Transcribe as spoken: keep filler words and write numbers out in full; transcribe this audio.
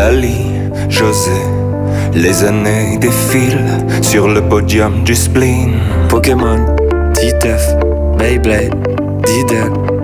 Ali, José, les années défilent sur le podium du spleen. Pokémon, Titeuf, Beyblade, Diddle,